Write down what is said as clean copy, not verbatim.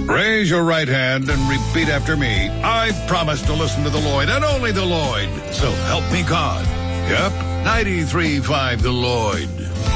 Raise your right hand and repeat after me. I promise to listen to the Lloyd and only the Lloyd. So help me God. Yep, 93.5 The Lloyd.